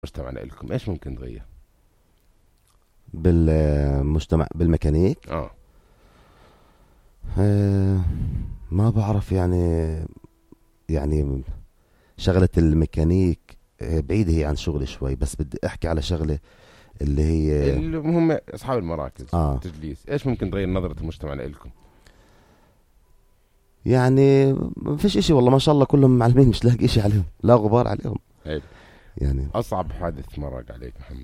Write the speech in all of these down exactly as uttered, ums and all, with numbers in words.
مجتمعنا لكم ايش ممكن تغير؟ بالمجتمع بالميكانيك. اه آه ما بعرف يعني يعني شغلة الميكانيك آه، بعيدة هي عن شغلي شوي، بس بدي احكي على شغلة اللي هي المهم اصحاب المراكز اه التجليس ايش ممكن تغير نظرة المجتمع لكم؟ يعني ما فيش اشي والله، ما شاء الله كلهم معلمين، مش لاقي اشي عليهم، لا غبار عليهم عيب. يعني. اصعب حادث مرق عليك محمد؟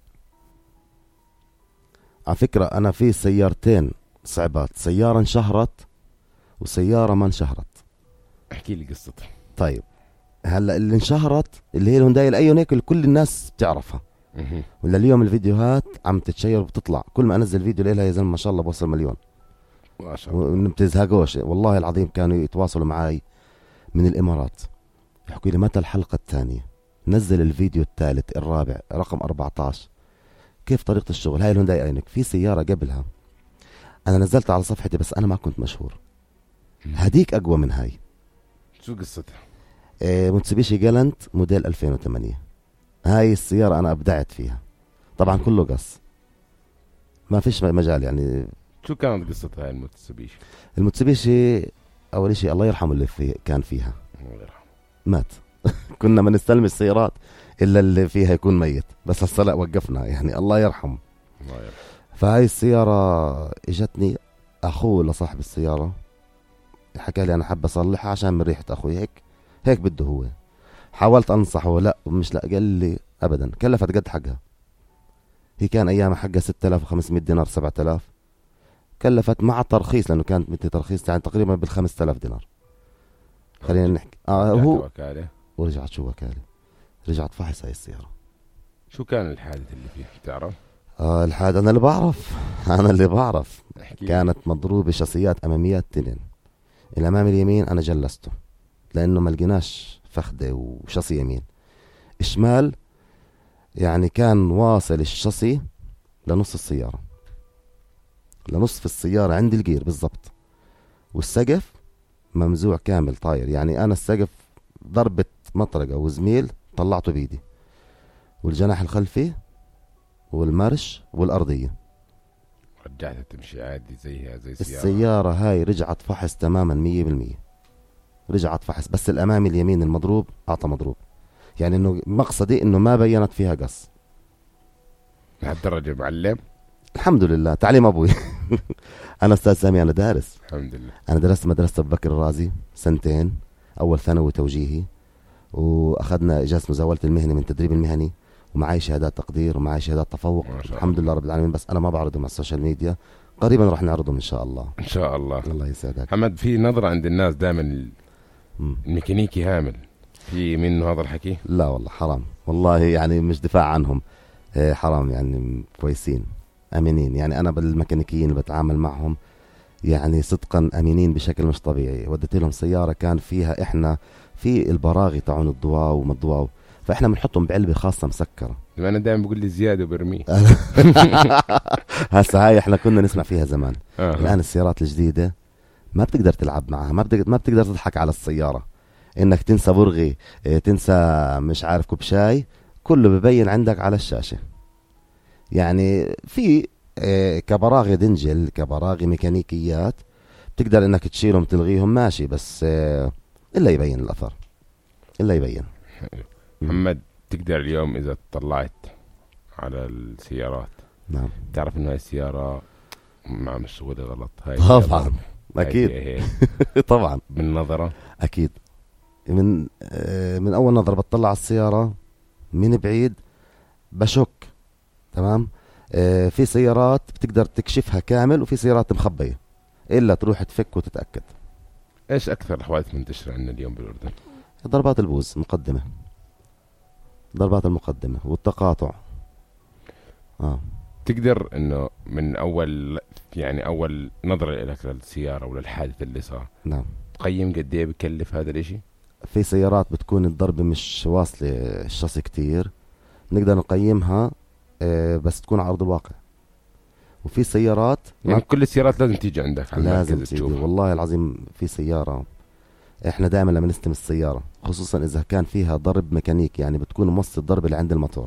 على فكرة انا في سيارتين صعبات، سيارة انشهرت وسيارة ما انشهرت. احكي لي قصتها. طيب، هلا اللي انشهرت اللي هي الهونداي الايونيك اللي كل الناس بتعرفها، مهم. ولا اليوم الفيديوهات عم تتشير وبتطلع، كل ما انزل فيديو ليلها يا زلمه ما شاء الله بوصل مليون ما شاء الله. وما بتزهقوش والله العظيم. كانوا يتواصلوا معي من الامارات يحكوا لي متى الحلقه الثانيه، نزل الفيديو الثالث الرابع رقم أربعة عشر، كيف طريقه الشغل. هاي الهونداي ايونيك في سياره قبلها انا نزلتها على صفحتي بس انا ما كنت مشهور، هديك اقوى من هاي. شو قصتها؟ إيه، موتسوبيشي جالنت موديل ألفين وثمانية. هاي السياره انا ابدعت فيها، طبعا كله قص، ما فيش مجال يعني. شو كانت قصتها هاي الموتسوبيشي؟ الموتسوبيشي اول شيء الله يرحمه اللي في كان فيها، الله يرحمه. مات. كنا ما نستلم السيارات الا اللي فيها يكون ميت، بس هسه لا وقفنا يعني الله يرحمه. الله يرحمه. فهاي السيارة اجتني اخوه لصاحب السيارة، حكى لي انا حاب اصلحها عشان من ريحة اخوي، هيك هيك بده هو. حاولت انصحه لا مش لا، قال لي ابدا كلفت قد حقها. هي كان ايامها حقها ستة آلاف وخمسمية دينار سبعة آلاف، كلفت مع الترخيص لانه كانت مثل ترخيص يعني تقريبا بال خمسة آلاف دينار. خلينا نحكي آه رجعت هو وكالة. ورجعت شو وكالة، رجعت فحص هاي السيارة. شو كان الحادث اللي فيه بتعرف؟ آه الحاد انا اللي بعرف انا اللي بعرف. احكي لي. كانت مضروبة شاسيات اماميات تنين، الامام اليمين انا جلسته لانه ما لقيناش فخدة وشاسي يمين. الشمال يعني كان واصل الشاسي لنص السيارة، لنصف السيارة عند الجير بالضبط، والسقف ممزوع كامل طاير. يعني انا السقف ضربة مطرقة وزميل طلعته بيدي، والجناح الخلفي والمرش والأرضية. رجعتها تمشي عادي زيها زي سيارة؟ السيارة هاي رجعت فحص تماما مية بالمية، رجعت فحص، بس الأمامي اليمين المضروب أعطى مضروب، يعني إنه مقصدي إنه ما بينت فيها قص. لهالدرجة معلم؟ الحمد لله تعليم أبوي. أنا أستاذ سامي، أنا دارس، الحمد لله. أنا درست مدرسة أبو بكر الرازي سنتين، أول ثانوي توجيهي، وأخذنا إجازة مزاولة المهني من التدريب المهني، ومعي شهادات تقدير ومعي شهادات تفوق الحمد لله رب العالمين. بس أنا ما بعرضهم على السوشيال ميديا، قريبا راح نعرضهم إن شاء الله. ان شاء الله. الله يسعدك. محمد، في نظرة عند الناس دائما مم. الميكانيكي هامل، في منه هذا الحكي؟ لا والله حرام، والله يعني مش دفاع عنهم، إيه حرام، يعني كويسين امينين. يعني انا بالميكانيكيين اللي بتعامل معهم يعني صدقا امينين بشكل مش طبيعي. وديت لهم سياره كان فيها احنا في البراغي تاعون الضواو وما الضواو، فاحنا بنحطهم بعلبه خاصه مسكره. لما انا دائما بقول لي زياده وبرميه. هسه هاي احنا كنا نسمع فيها زمان. آه. الان السيارات الجديده ما بتقدر تلعب معها، ما بتقدر ما بتقدر تضحك على السياره، انك تنسى برغي، إيه، تنسى مش عارف كوب شاي، كله ببين عندك على الشاشة. يعني في إيه، كبراغي دنجل، كبراغي ميكانيكيات بتقدر انك تشيلهم تلغيهم ماشي، بس إيه، الا يبين الاثر، الا يبين. محمد، تقدر اليوم اذا طلعت على السيارات نعم تعرف انه هاي السيارة مع مشغولة غلط؟ هاي طبعا هاي اكيد. هي طبعا بالنظرة. اكيد. من إيه، من اول نظرة بتطلع على السيارة من بعيد بشك، تمام. آه في سيارات بتقدر تكشفها كامل، وفي سيارات مخبية إلا تروح تفك وتتأكد. ايش اكثر الحوادث منتشرة عندنا اليوم بالاردن؟ ضربات البوز مقدمة، ضربات المقدمة والتقاطع. آه. تقدر انه من اول يعني اول نظرة لك للسيارة وللحادث اللي صار نعم. تقيم قد ايه بكلف هذا الاشي؟ في سيارات بتكون الضربة مش واصلة الشاسي كتير، نقدر نقيمها آه بس تكون على أرض الواقع. وفي سيارات يعني كل السيارات لازم تيجي عندك على لازم المركز سيدي، تشوف؟ والله العظيم في سيارة احنا دائما لما نستلم السيارة خصوصا اذا كان فيها ضرب ميكانيكي، يعني بتكون موصل الضرب اللي عند الموتور،